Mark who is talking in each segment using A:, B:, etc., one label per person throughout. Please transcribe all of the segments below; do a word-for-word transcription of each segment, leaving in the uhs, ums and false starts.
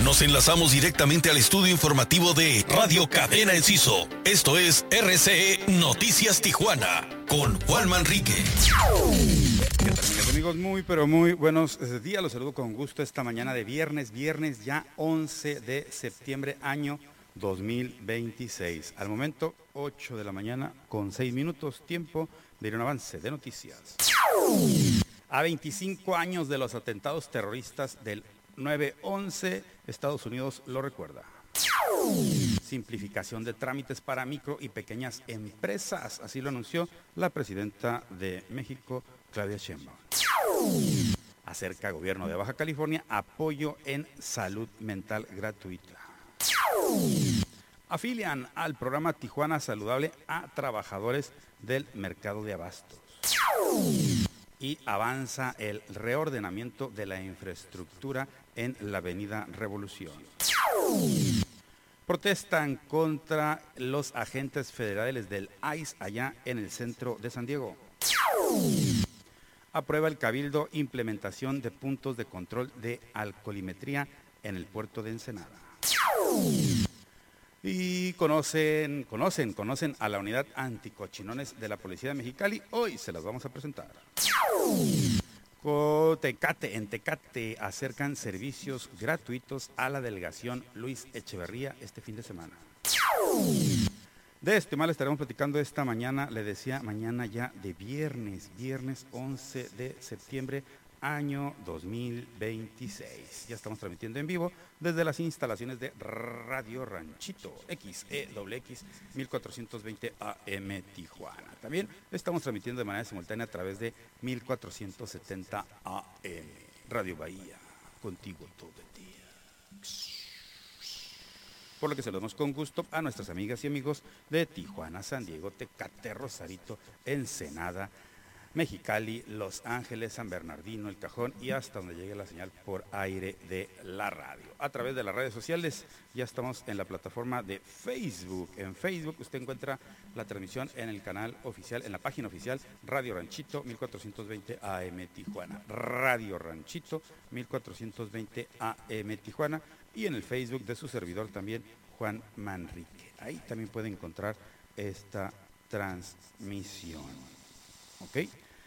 A: nos enlazamos directamente al estudio informativo de Radio Cadena Enciso. Esto es R C E Noticias Tijuana con Juan Manrique.
B: ¿Qué tal, amigos? Muy, pero muy buenos días. Los saludo con gusto esta mañana de viernes, viernes ya once de septiembre, año dos mil veintiséis. Al momento, ocho de la mañana con seis minutos, tiempo de ir a un avance de noticias. A veinticinco años de los atentados terroristas del nueve once, Estados Unidos lo recuerda. Simplificación de trámites para micro y pequeñas empresas, así lo anunció la presidenta de México, Claudia Sheinbaum. Acerca gobierno de Baja California apoyo en salud mental gratuita. Afilian al programa Tijuana Saludable a trabajadores del mercado de abastos. Y avanza el reordenamiento de la infraestructura en la avenida Revolución. Protestan contra los agentes federales del I C E allá en el centro de San Diego. Aprueba el Cabildo implementación de puntos de control de alcoholimetría en el puerto de Ensenada. Y conocen, conocen, conocen a la unidad anticochinones de la Policía de Mexicali. Hoy se las vamos a presentar. Tecate, en Tecate acercan servicios gratuitos a la delegación Luis Echeverría este fin de semana. De esto y más le estaremos platicando esta mañana, le decía, mañana ya de viernes, viernes once de septiembre, año dos mil veintiséis. Ya estamos transmitiendo en vivo desde las instalaciones de Radio Ranchito, X E W X mil cuatrocientos veinte A M Tijuana. También estamos transmitiendo de manera simultánea a través de mil cuatrocientos setenta A M, Radio Bahía, contigo todo el día. Por lo que saludamos con gusto a nuestras amigas y amigos de Tijuana, San Diego, Tecate, Rosarito, Ensenada, Mexicali, Los Ángeles, San Bernardino, El Cajón y hasta donde llegue la señal por aire de la radio. A través de las redes sociales ya estamos en la plataforma de Facebook. En Facebook usted encuentra la transmisión en el canal oficial, en la página oficial Radio Ranchito mil cuatrocientos veinte A M Tijuana. Radio Ranchito mil cuatrocientos veinte A M Tijuana y en el Facebook de su servidor también, Juan Manrique. Ahí también puede encontrar esta transmisión. ¿Ok?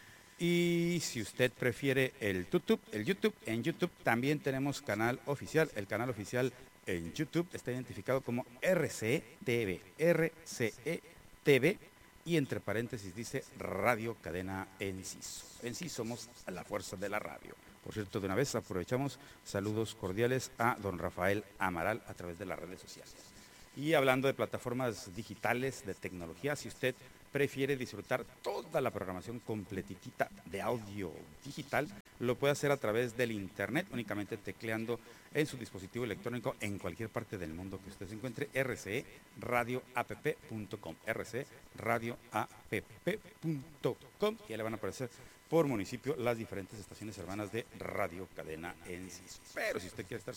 B: Y si usted prefiere el YouTube, el YouTube, en YouTube también tenemos canal oficial. El canal oficial en YouTube está identificado como R C E T V, R C E T V, y entre paréntesis dice Radio Cadena Enciso. En sí somos la fuerza de la radio. Por cierto, de una vez aprovechamos saludos cordiales a don Rafael Amaral a través de las redes sociales. Y hablando de plataformas digitales, de tecnología, si usted prefiere disfrutar toda la programación completitita de audio digital, lo puede hacer a través del internet, únicamente tecleando en su dispositivo electrónico en cualquier parte del mundo que usted se encuentre, r c e radio app punto com, r c e radio app punto com, y ya le van a aparecer por municipio las diferentes estaciones hermanas de Radio Cadena Enciso. Pero si usted quiere estar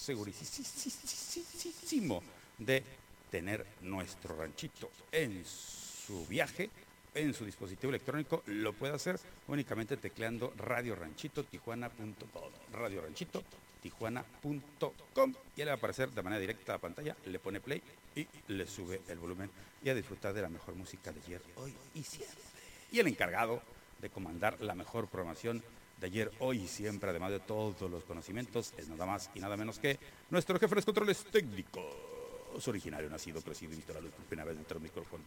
B: segurísimo de tener nuestro ranchito en su viaje, en su dispositivo electrónico, lo puede hacer únicamente tecleando radio ranchito tijuana punto com, radio ranchito tijuana punto com, y le va a aparecer de manera directa a la pantalla, le pone play y le sube el volumen y a disfrutar de la mejor música de ayer, hoy y siempre. Y el encargado de comandar la mejor programación de ayer, hoy y siempre, además de todos los conocimientos, es nada más y nada menos que nuestro jefe de los controles técnicos, originario, nacido, crecido y visto la luz por primera vez dentro del micrófono.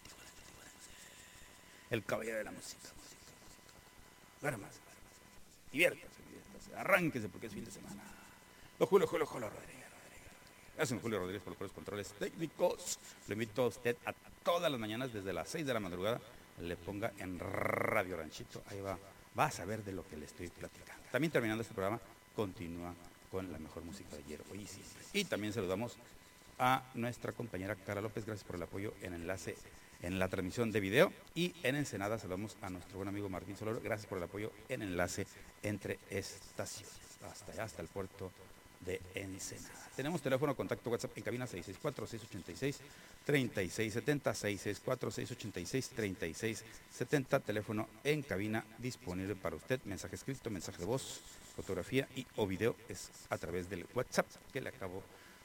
B: El caballero de la música. Duermas, diviértase, diviértase, arránquese porque es fin de semana. Don Julio, Julio, Julio Rodríguez, Rodríguez. Gracias, Julio Rodríguez, por los controles técnicos. Lo invito a usted a todas las mañanas, desde las seis de la madrugada, le ponga en Radio Ranchito. Ahí va, va a saber de lo que le estoy platicando. También terminando este programa, continúa con la mejor música de ayer, hoy y siempre. Y también saludamos a nuestra compañera Cara López, gracias por el apoyo en enlace en la transmisión de video, y en Ensenada saludamos a nuestro buen amigo Martín Solero, gracias por el apoyo en enlace entre estaciones, hasta allá, hasta el puerto de Ensenada. Tenemos teléfono de contacto WhatsApp en cabina seis seis cuatro, seis ocho seis, tres seis siete cero, seis seis cuatro, seis ocho seis, tres seis siete cero, teléfono en cabina disponible para usted, mensaje escrito, mensaje de voz, fotografía y o video es a través del WhatsApp que le acabo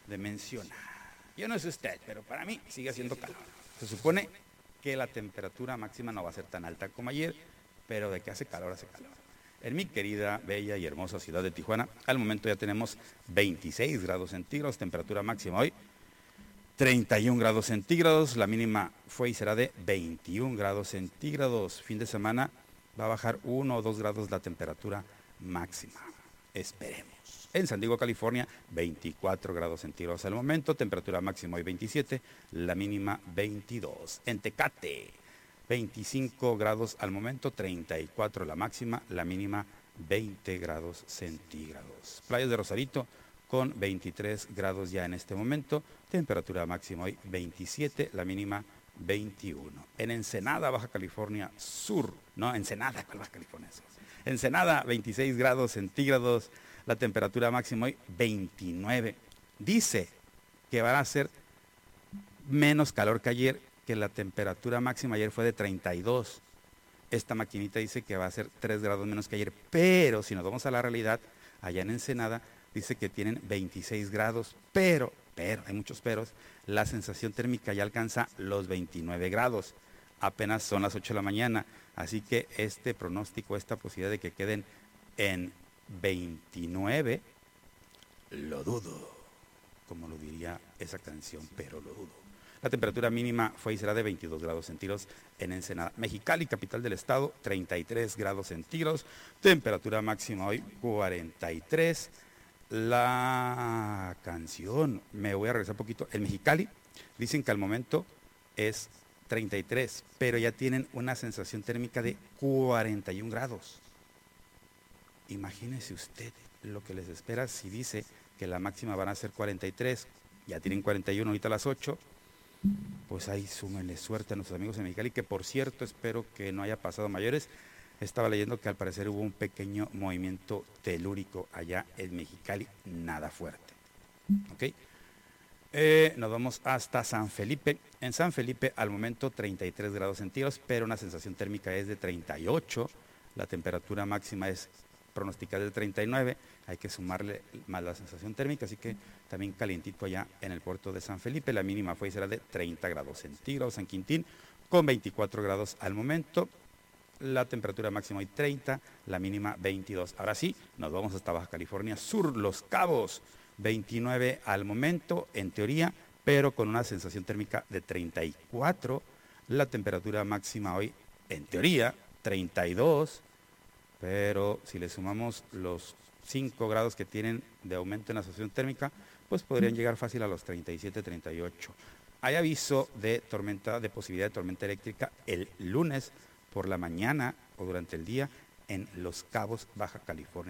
B: de mencionar. Yo no sé usted, pero para mí sigue haciendo calor. Se supone que la temperatura máxima no va a ser tan alta como ayer, pero de que hace calor, hace calor. En mi querida, bella y hermosa ciudad de Tijuana, al momento ya tenemos veintiséis grados centígrados, temperatura máxima hoy treinta y un grados centígrados, la mínima fue y será de veintiún grados centígrados. Fin de semana va a bajar uno o dos grados la temperatura máxima. Esperemos. En San Diego, California, veinticuatro grados centígrados al momento, temperatura máxima hoy veintisiete, la mínima veintidós. En Tecate, veinticinco grados al momento, treinta y cuatro la máxima, la mínima veinte grados centígrados. Playas de Rosarito con veintitrés grados ya en este momento, temperatura máxima hoy veintisiete, la mínima veintiuno. En Ensenada, Baja California Sur, no, Ensenada, ¿cuál Baja California Sur? Ensenada, veintiséis grados centígrados, la temperatura máxima hoy veintinueve. Dice que va a ser menos calor que ayer, que la temperatura máxima ayer fue de treinta y dos. Esta maquinita dice que va a ser tres grados menos que ayer, pero si nos vamos a la realidad, allá en Ensenada dice que tienen veintiséis grados, pero, pero, hay muchos peros, la sensación térmica ya alcanza los veintinueve grados. Apenas son las ocho de la mañana, así que este pronóstico, esta posibilidad de que queden en veintinueve, lo dudo, como lo diría esa canción, pero lo dudo. La temperatura mínima fue y será de veintidós grados centígrados en Ensenada. Mexicali, capital del estado, treinta y tres grados centígrados, temperatura máxima hoy cuarenta y tres. La canción, me voy a regresar un poquito, en Mexicali dicen que al momento es treinta y tres, pero ya tienen una sensación térmica de cuarenta y un grados. Imagínese usted lo que les espera si dice que la máxima van a ser cuarenta y tres, ya tienen cuarenta y uno ahorita a las ocho, pues ahí súmenle suerte a nuestros amigos en Mexicali, que por cierto espero que no haya pasado mayores. Estaba leyendo que al parecer hubo un pequeño movimiento telúrico allá en Mexicali, nada fuerte. ¿Ok? Eh, nos vamos hasta San Felipe. En San Felipe al momento treinta y tres grados centígrados, pero una sensación térmica es de treinta y ocho. La temperatura máxima es pronosticada de treinta y nueve. Hay que sumarle más la sensación térmica, así que también calientito allá en el puerto de San Felipe. La mínima fue y será de treinta grados centígrados. San Quintín con veinticuatro grados al momento. La temperatura máxima hoy treinta, la mínima veintidós. Ahora sí, nos vamos hasta Baja California Sur, Los Cabos, veintinueve al momento, en teoría, pero con una sensación térmica de treinta y cuatro. La temperatura máxima hoy, en teoría, treinta y dos, pero si le sumamos los cinco grados que tienen de aumento en la sensación térmica, pues podrían llegar fácil a los treinta y siete, treinta y ocho. Hay aviso de tormenta, de posibilidad de tormenta eléctrica el lunes por la mañana o durante el día en Los Cabos, Baja California.